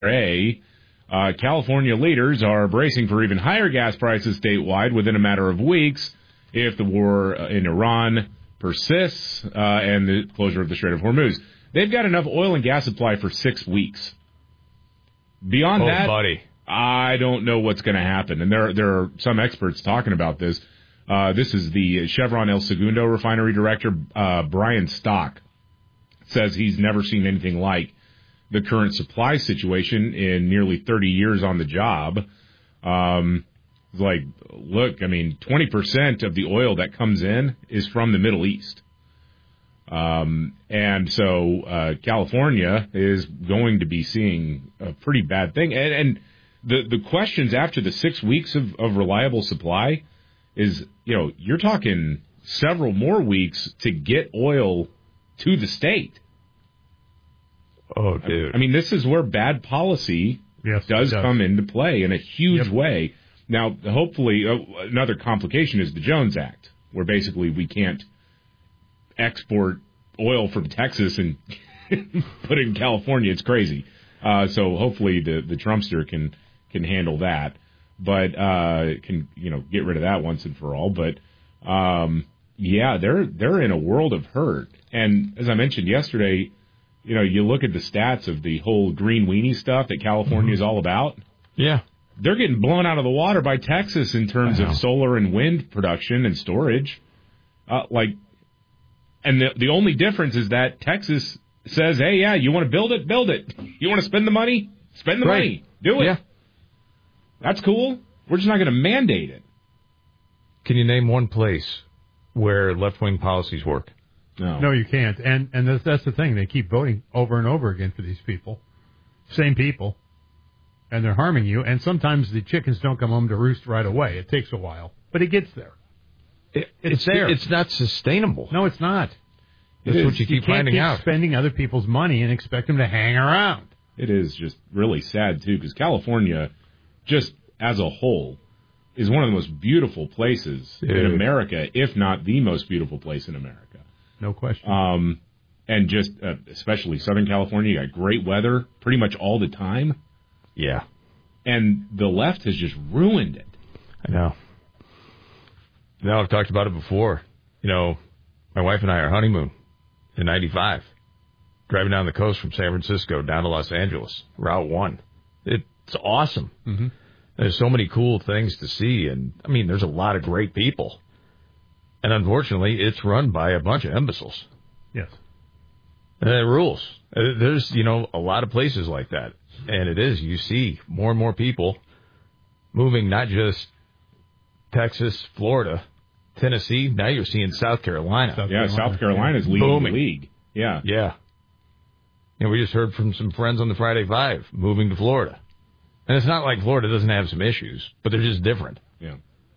California leaders are bracing for even higher gas prices statewide within a matter of weeks if the war in Iran persists and the closure of the Strait of Hormuz. They've got enough oil and gas supply for 6 weeks. Beyond that, buddy. I don't know what's going to happen. And there are some experts talking about this. This is the Chevron El Segundo refinery director, Brian Stock, says he's never seen anything like the current supply situation in nearly 30 years on the job. Like, look, I mean, 20% of the oil that comes in is from the Middle East. And so California is going to be seeing a pretty bad thing. And the questions after the 6 weeks of reliable supply is, you're talking several more weeks to get oil to the state. Oh, dude. I mean, this is where bad policy does come into play in a huge way. Now, hopefully, another complication is the Jones Act, where basically we can't export oil from Texas and put it in California. It's crazy. So hopefully the Trumpster can handle that, but can get rid of that once and for all. But they're in a world of hurt. And as I mentioned yesterday, you look at the stats of the whole green weenie stuff that California is all about. Yeah. They're getting blown out of the water by Texas in terms of solar and wind production and storage. And the only difference is that Texas says, hey, yeah, you want to build it? Build it. You want to spend the money? Spend the money. Do it. Yeah. That's cool. We're just not going to mandate it. Can you name one place where left-wing policies work? No, you can't. And that's the thing. They keep voting over and over again for these people. Same people. And they're harming you. And sometimes the chickens don't come home to roost right away. It takes a while. But it gets there. It's there. It's not sustainable. No, it's not. That's what you keep finding out. You can't keep spending other people's money and expect them to hang around. It is just really sad, too, because California, just as a whole, is one of the most beautiful places in America, if not the most beautiful place in America. No question. And just, especially Southern California, you got great weather pretty much all the time. Yeah. And the left has just ruined it. I know. No, I've talked about it before. My wife and I are honeymoon in 95. Driving down the coast from San Francisco down to Los Angeles, Route 1. It's awesome. Mm-hmm. There's so many cool things to see. And, I mean, there's a lot of great people. And unfortunately, it's run by a bunch of imbeciles. Yes. And it rules. There's, a lot of places like that. And it is. You see more and more people moving, not just Texas, Florida, Tennessee. Now you're seeing South Carolina. South Carolina's leading the league. Yeah. Yeah. And we just heard from some friends on the Friday Five moving to Florida. And it's not like Florida doesn't have some issues, but they're just different. Yeah.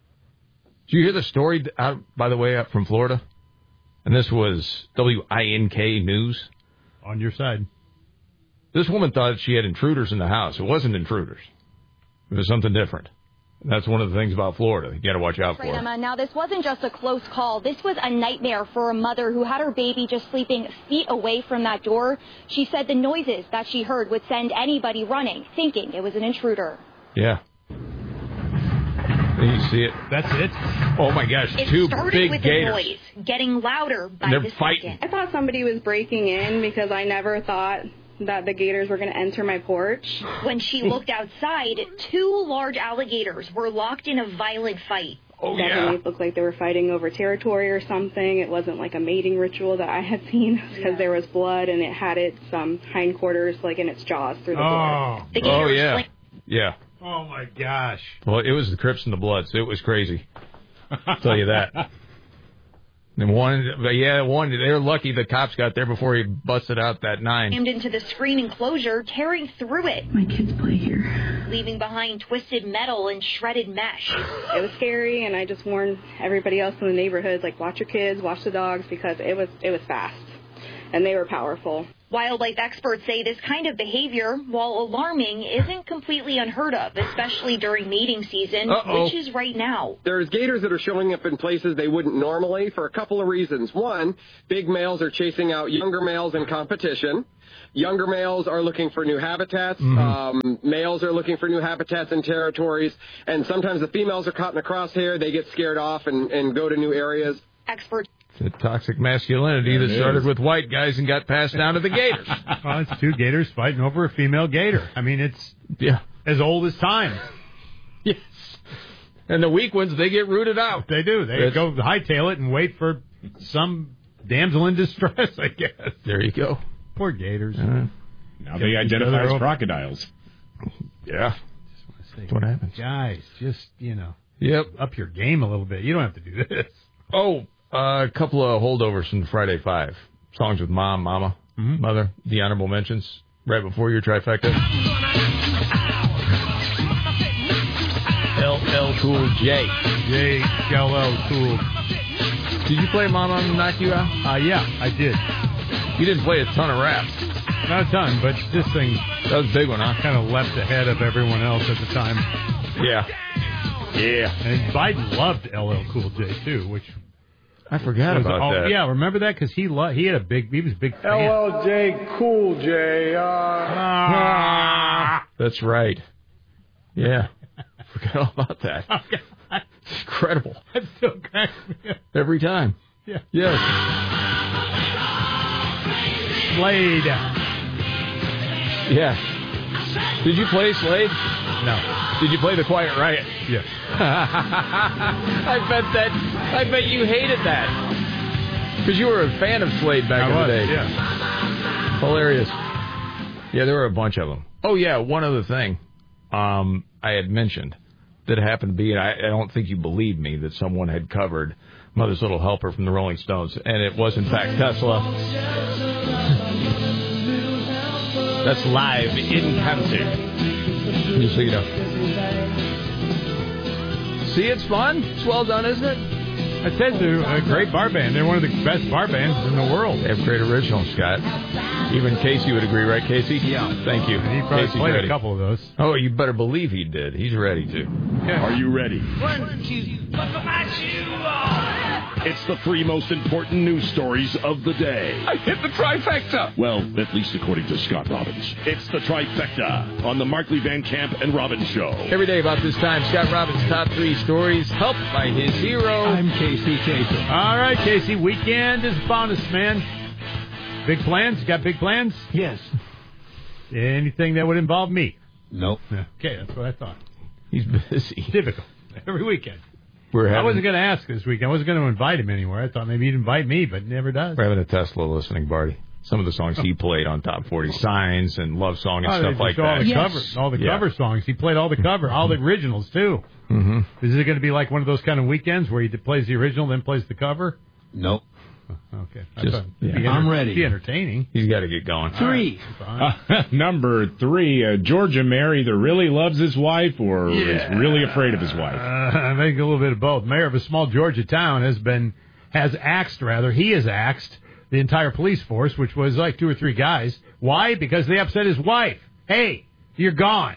Did you hear the story, by the way, from Florida? And this was WINK News. On your side. This woman thought she had intruders in the house. It wasn't intruders. It was something different. And that's one of the things about Florida. You got to watch out for it. Emma. Now, this wasn't just a close call. This was a nightmare for a mother who had her baby just sleeping feet away from that door. She said the noises that she heard would send anybody running, thinking it was an intruder. Yeah. You see it? That's it? Oh, my gosh. It Two started big with gators. The noise, getting louder by They're the fighting. second. I thought somebody was breaking in because I never thought that the gators were going to enter my porch. When she looked outside, 2 large alligators were locked in a violent fight. Oh, Definitely looked like they were fighting over territory or something. It wasn't like a mating ritual that I had seen because there was blood and it had its hindquarters like in its jaws through the blood. Oh, yeah. Yeah. Oh, my gosh. Well, it was the Crips and the Bloods. It was crazy. I'll tell you that. And one, they're lucky the cops got there before he busted out that 9. Slammed into the screen enclosure, tearing through it. My kids play here. Leaving behind twisted metal and shredded mesh. It was scary, and I just warned everybody else in the neighborhood, watch your kids, watch the dogs, because it was fast. And they were powerful. Wildlife experts say this kind of behavior, while alarming, isn't completely unheard of, especially during mating season, which is right now. There's gators that are showing up in places they wouldn't normally for a couple of reasons. One, big males are chasing out younger males in competition. Younger males are looking for new habitats. Males are looking for new habitats and territories. And sometimes the females are caught in a crosshair. They get scared off and go to new areas. Experts. The toxic masculinity that started with white guys and got passed down to the gators. Well, it's two gators fighting over a female gator. I mean, it's as old as time. Yes. And the weak ones, they get rooted out. They do. They go hightail it and wait for some damsel in distress, I guess. There you go. Poor gators. Now they identify as crocodiles. Yeah. That's what happens. Guys, just, up your game a little bit. You don't have to do this. Oh, a couple of holdovers from Friday 5. Songs with Mom, Mama, Mother, the honorable mentions, right before your trifecta. LL Cool J. LL Cool. Did you play Mama Knock You Out? Yeah, I did. You didn't play a ton of raps. Not a ton, but this thing... That was a big one, huh? Kind of leapt ahead of everyone else at the time. Yeah. And Biden loved LL Cool J, too, which... I forgot about that. Yeah, remember that? Because he was a big fan. LLJ Cool J. That's right. Yeah. Forgot all about that. It's incredible. That's so great. Every time. Yeah. Yes. Slade. Yeah. Did you play Slade? No. Did you play The Quiet Riot? Yes. I bet you hated that. Because you were a fan of Slade back in the day. Yeah. Hilarious. Yeah, there were a bunch of them. Oh, yeah, one other thing I had mentioned that happened to be, and I don't think you believed me, that someone had covered Mother's Little Helper from the Rolling Stones, and it was, in fact, Tesla. That's live in concert. Just so you know. See, it's fun. It's well done, isn't it? I said they're a great bar band. They're one of the best bar bands in the world. They have great originals, Scott. Even Casey would agree, right, Casey? Yeah. Thank you. He probably Casey's played ready. A couple of those. Oh, you better believe he did. He's ready to. Okay. Are you ready? 1, 2, buckle my shoe on. It's the 3 most important news stories of the day. I hit the trifecta. Well, at least according to Scott Robbins. It's the trifecta on the Markley Van Camp and Robbins Show. Every day about this time, Scott Robbins' top 3 stories, helped by his hero. I'm Casey Kasem. All right, Casey. Weekend is upon us, man. Big plans? You got big plans? Yes. Anything that would involve me? Nope. Okay, that's what I thought. He's busy. Typical. Every weekend. I wasn't going to ask this weekend. I wasn't going to invite him anywhere. I thought maybe he'd invite me, but never does. We're having a Tesla listening party. Some of the songs he played on Top 40, Signs and Love Song and stuff like that. All the cover songs. He played all the originals, too. Mm-hmm. Is it going to be like one of those kind of weekends where he plays the original, then plays the cover? Nope. Okay. I'm ready. Be entertaining. He's got to get going. 3. Number 3, Georgia Mayor either really loves his wife or is really afraid of his wife. I think a little bit of both. Mayor of a small Georgia town has axed the entire police force, which was like 2 or 3 guys. Why? Because they upset his wife. Hey, you're gone.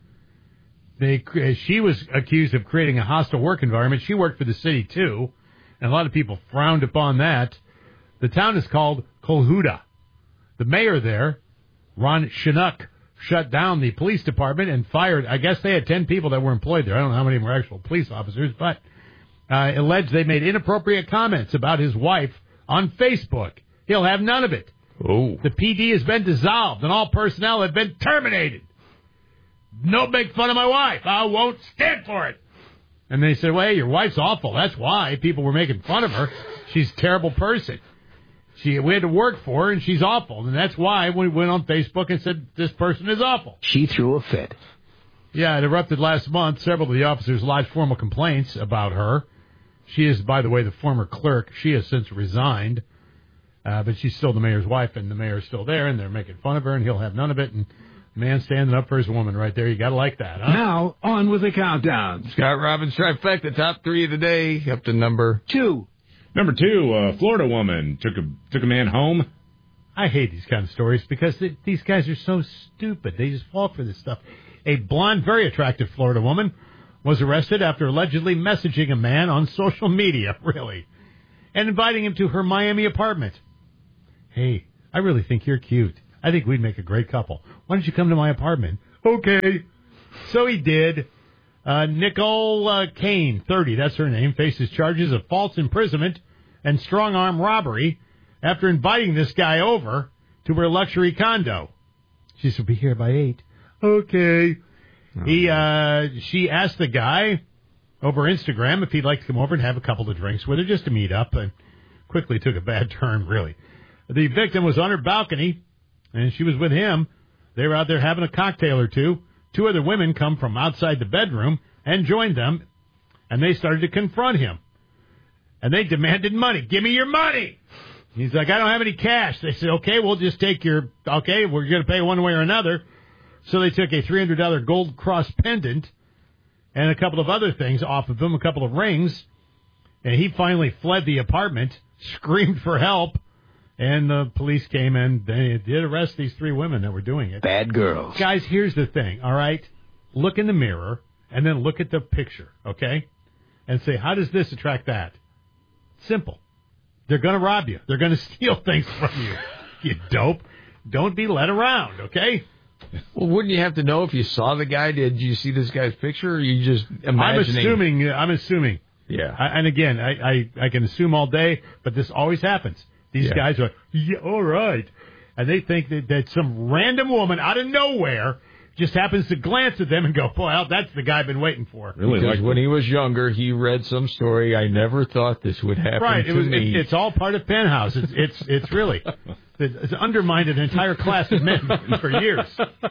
She was accused of creating a hostile work environment. She worked for the city, too, and a lot of people frowned upon that. The town is called Colhuda. The mayor there, Ron Chinook, shut down the police department and fired, I guess they had 10 people that were employed there. I don't know how many were actual police officers, but alleged they made inappropriate comments about his wife on Facebook. He'll have none of it. Oh. The PD has been dissolved and all personnel have been terminated. No make fun of my wife. I won't stand for it. And they said, well, hey, your wife's awful. That's why people were making fun of her. She's a terrible person. We had to work for her, and she's awful. And that's why we went on Facebook and said, this person is awful. She threw a fit. Yeah, it erupted last month. Several of the officers lodged formal complaints about her. She is, by the way, the former clerk. She has since resigned. But she's still the mayor's wife, and the mayor's still there, and they're making fun of her, and he'll have none of it. And man standing up for his woman right there. You got to like that, huh? Now, on with the countdown. Scott Robbins trifecta, top 3 of the day, up to number 2. Number 2, a Florida woman took a man home I hate these kind of stories because these guys are so stupid. They just fall for this stuff. A blonde, very attractive Florida woman was arrested after allegedly messaging a man on social media, really, and inviting him to her Miami apartment. Hey, I really think you're cute. I think we'd make a great couple. Why don't you come to my apartment? Okay. So he did. Nicole Kane, 30, that's her name, faces charges of false imprisonment and strong-arm robbery after inviting this guy over to her luxury condo. She said, be here by 8. Okay. She asked the guy over Instagram if he'd like to come over and have a couple of drinks with her just to meet up, and quickly took a bad turn, really. The victim was on her balcony, and she was with him. They were out there having a cocktail or two. 2 other women come from outside the bedroom and joined them, and they started to confront him. And they demanded money. Give me your money! He's like, I don't have any cash. They said, okay, we'll just take your, okay, we're going to pay one way or another. So they took a $300 gold cross pendant and a couple of other things off of him, a couple of rings. And he finally fled the apartment, screamed for help, and the police came and they did arrest these 3 women that were doing it. Bad girls. Guys, here's the thing, all right? Look in the mirror and then look at the picture, okay? And say, how does this attract that? Simple. They're going to rob you. They're going to steal things from you. You dope. Don't be led around, okay? Well, wouldn't you have to know if you saw the guy? Did you see this guy's picture, or are you just imagining? I'm assuming. Yeah. And again, I can assume all day, but this always happens. These guys are, yeah, all right. And they think that some random woman out of nowhere just happens to glance at them and go, well, that's the guy I've been waiting for. Really? Because when he was younger, he read some story. I never thought this would happen to me. It's all part of Penthouse. It's really, it's undermined an entire class of men for years.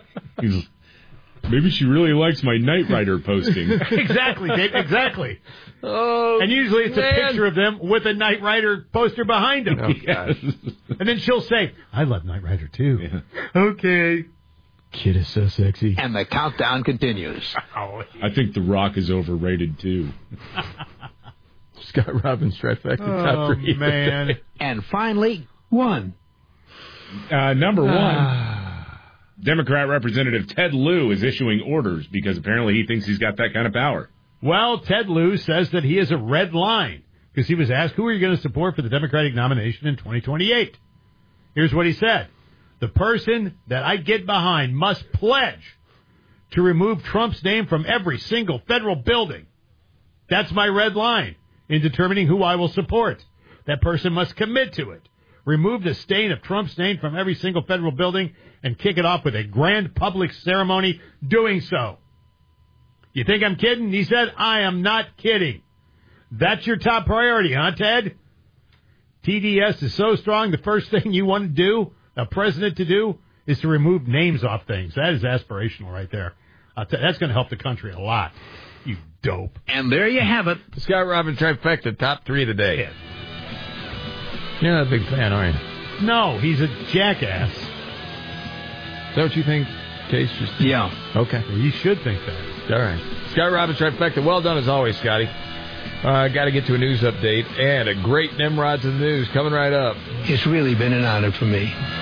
Maybe she really likes my Knight Rider posting. Exactly, Dave, exactly. Oh, and usually it's a picture of them with a Knight Rider poster behind them. Oh, yes. And then she'll say, I love Knight Rider too. Yeah. Okay. Kid is so sexy. And the countdown continues. I think The Rock is overrated too. Scott Robbins trifecta top 3. Oh, man. And finally, 1. Number 1. Democrat Representative Ted Lieu is issuing orders because apparently he thinks he's got that kind of power. Well, Ted Lieu says that he is a red line because he was asked, who are you going to support for the Democratic nomination in 2028? Here's what he said. The person that I get behind must pledge to remove Trump's name from every single federal building. That's my red line in determining who I will support. That person must commit to it. Remove the stain of Trump's name from every single federal building and kick it off with a grand public ceremony doing so. You think I'm kidding? He said, I am not kidding. That's your top priority, huh, Ted? TDS is so strong, the first thing you want to do, a president to do, is to remove names off things. That is aspirational right there. That's going to help the country a lot. You dope. And there you have it. Scott Robbins trifecta, top 3 today. Yeah. You're not a big fan, are you? No, he's a jackass. Is that what you think, Case? Yeah. Okay. You should think that. All right. Scott Robbins trifecta. Well done as always, Scotty. Got to get to a news update and a great Nimrod to the news coming right up. It's really been an honor for me.